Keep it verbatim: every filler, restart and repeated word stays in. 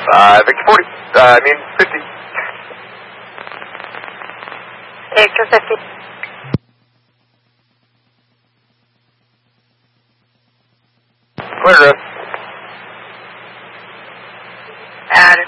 Uh, Victor forty, uh, I mean fifty. Victor fifty. Clear, Griff. And